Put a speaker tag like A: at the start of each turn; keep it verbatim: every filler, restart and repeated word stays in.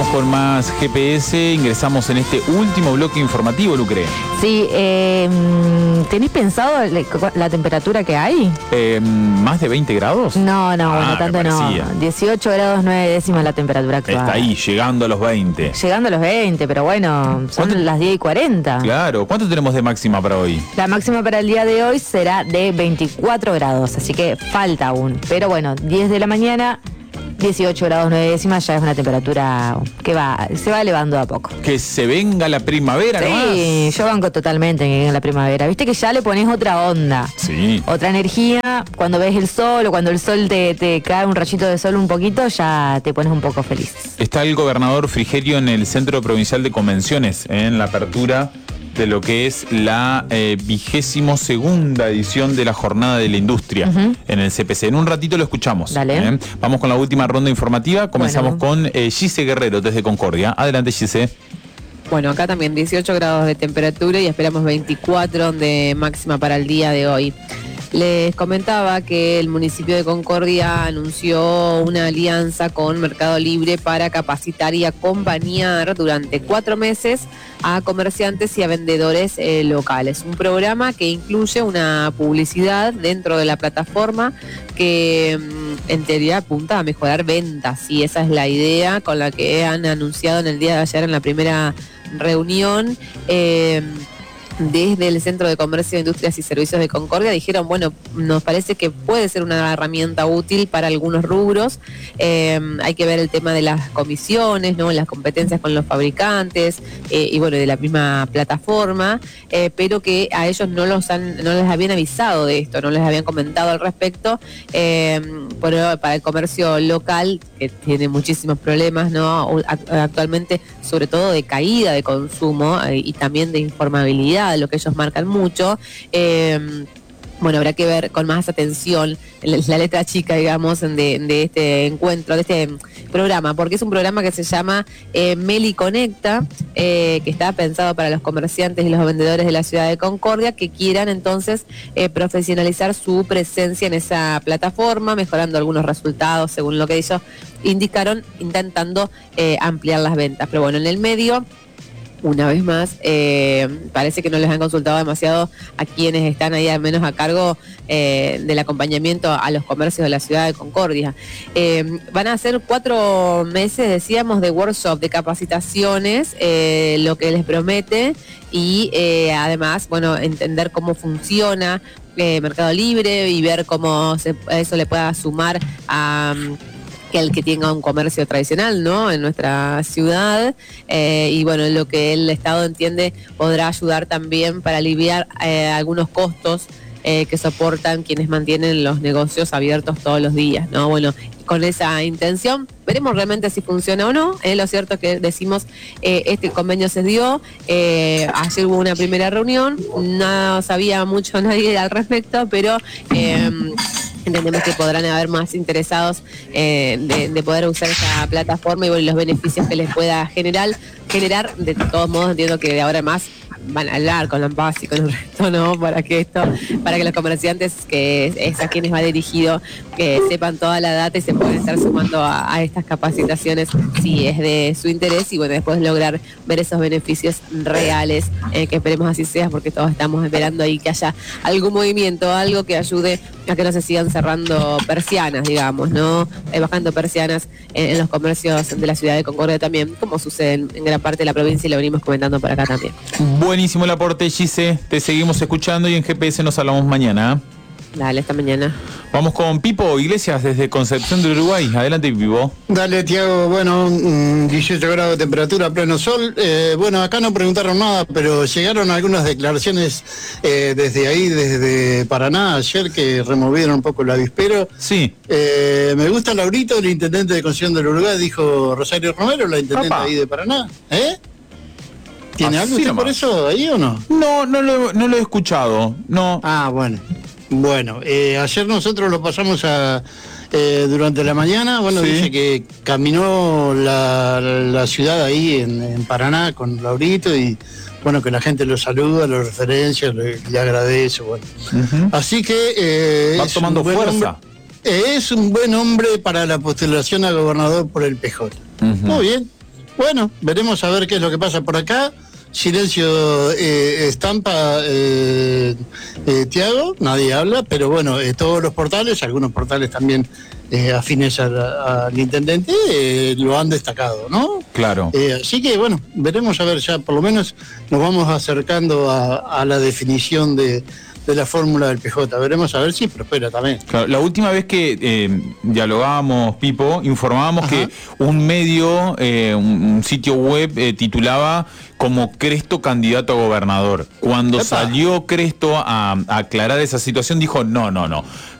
A: con más G P S, ingresamos en este último bloque informativo, Lucre.
B: Sí, eh, ¿tenés pensado la temperatura que hay?
A: Eh, ¿Más de veinte grados?
B: No, no,
A: ah,
B: bueno, tanto no. dieciocho grados nueve décimas la temperatura actual.
A: Está ahí, llegando a los veinte.
B: Llegando a los veinte, pero bueno, son las diez y cuarenta.
A: Claro, ¿cuánto tenemos de máxima para hoy?
B: La máxima para el día de hoy será de veinticuatro grados, así que falta aún. Pero bueno, diez de la mañana, dieciocho grados nueve décimas, ya es una temperatura que va, se va elevando a poco.
A: Que se venga la primavera, ¿no?
B: Sí,
A: nomás.
B: Yo banco totalmente en que venga la primavera. Viste que ya le pones otra onda.
A: Sí.
B: Otra energía, cuando ves el sol o cuando el sol te, te cae un rayito de sol un poquito, ya te pones un poco feliz.
A: Está el gobernador Frigerio en el Centro Provincial de Convenciones, ¿eh? En la apertura de lo que es la eh, vigésimo segunda edición de la Jornada de la Industria uh-huh. en el C P C. En un ratito lo escuchamos.
B: Dale.
A: ¿eh? Vamos con la última ronda informativa. Comenzamos bueno. con eh, Gise Guerrero desde Concordia. Adelante, Gise.
C: Bueno, acá también dieciocho grados de temperatura y esperamos veinticuatro de máxima para el día de hoy. Les comentaba que el municipio de Concordia anunció una alianza con Mercado Libre para capacitar y acompañar durante cuatro meses a comerciantes y a vendedores eh, locales. Un programa que incluye una publicidad dentro de la plataforma que en teoría apunta a mejorar ventas, y esa es la idea con la que han anunciado en el día de ayer en la primera reunión. Eh, Desde el Centro de Comercio, Industrias y Servicios de Concordia dijeron, bueno, nos parece que puede ser una herramienta útil para algunos rubros. Eh, hay que ver el tema de las comisiones, ¿no? Las competencias con los fabricantes eh, y bueno, de la misma plataforma, eh, pero que a ellos no los han, no les habían avisado de esto, no les habían comentado al respecto. Eh, pero para el comercio local, que tiene muchísimos problemas, ¿no? Actualmente, sobre todo de caída de consumo eh, y también de informabilidad, lo que ellos marcan mucho. Eh, bueno, habrá que ver con más atención la letra chica, digamos, de, de este encuentro, de este programa, porque es un programa que se llama eh, Meli Conecta, eh, que está pensado para los comerciantes y los vendedores de la ciudad de Concordia que quieran entonces eh, profesionalizar su presencia en esa plataforma, mejorando algunos resultados según lo que ellos indicaron, intentando eh, ampliar las ventas. Pero bueno, en el medio, una vez más, eh, parece que no les han consultado demasiado a quienes están ahí al menos a cargo eh, del acompañamiento a los comercios de la ciudad de Concordia. Eh, van a ser cuatro meses, decíamos, de workshop, de capacitaciones, eh, lo que les promete, y eh, además, bueno, entender cómo funciona eh, Mercado Libre y ver cómo se, eso le pueda sumar a que el que tenga un comercio tradicional, ¿no?, en nuestra ciudad, eh, y bueno, lo que el Estado entiende podrá ayudar también para aliviar eh, algunos costos eh, que soportan quienes mantienen los negocios abiertos todos los días, ¿no? Bueno, con esa intención, veremos realmente si funciona o no. Eh, lo cierto es que decimos, eh, este convenio se dio, eh, ayer hubo una primera reunión, no sabía mucho nadie al respecto, pero Eh, entendemos que podrán haber más interesados eh, de, de poder usar esta plataforma y bueno, los beneficios que les pueda generar. generar. De todos modos, entiendo que de ahora en más van a hablar con la Paz y con el resto, ¿no? Para que esto, para que los comerciantes, que es a quienes va dirigido, que sepan toda la data y se puedan estar sumando a, a estas capacitaciones si es de su interés, y bueno, después lograr ver esos beneficios reales, eh, que esperemos así sea, porque todos estamos esperando ahí que haya algún movimiento, algo que ayude a que no se sigan cerrando persianas, digamos, ¿no? Eh, bajando persianas en, en los comercios de la ciudad de Concordia también, como sucede en, en gran parte de la provincia, y lo venimos comentando por acá también.
A: Buenísimo el aporte, Gise. Te seguimos escuchando y en G P S nos hablamos mañana.
C: Dale, hasta mañana.
A: Vamos con Pipo Iglesias desde Concepción del Uruguay. Adelante, Pipo.
D: Dale, Tiago. Bueno, dieciocho grados de temperatura, pleno sol. Eh, bueno, acá no preguntaron nada, pero llegaron algunas declaraciones eh, desde ahí, desde Paraná, ayer, que removieron un poco el avispero.
A: Sí.
D: Eh, me gusta Laurito, el intendente de Concepción del Uruguay, dijo Rosario Romero, la intendente Papá. ahí de Paraná. ¿Eh? ¿Tiene Así algo usted nomás. por eso ahí o no?
A: No, no lo, no lo he escuchado. No.
D: Ah, bueno. Bueno, eh, ayer nosotros lo pasamos a eh, durante la mañana. Bueno, sí. Dice que caminó la, la ciudad ahí en, en Paraná con Laurito y bueno, que la gente lo saluda, lo referencia, le, le agradece. Bueno. Uh-huh. Así que eh,
A: va tomando fuerza.
D: Hombre, eh, es un buen hombre para la postulación a gobernador por el P J. Uh-huh. Muy bien. Bueno, veremos a ver qué es lo que pasa por acá. Silencio eh, estampa eh, eh, Tiago, nadie habla, pero bueno, eh, todos los portales, algunos portales también eh, afines al, al intendente, eh, lo han destacado, ¿no?
A: Claro.
D: Eh, así que bueno, veremos a ver, ya por lo menos nos vamos acercando a, a la definición de, de la fórmula del P J. Veremos a ver si prospera también.
A: Claro, la última vez que eh, dialogábamos, Pipo, informábamos Ajá. que un medio, eh, un, un sitio web eh, titulaba como Cresto candidato a gobernador. Cuando Epa. salió Cresto a, a aclarar esa situación, dijo no, no, no.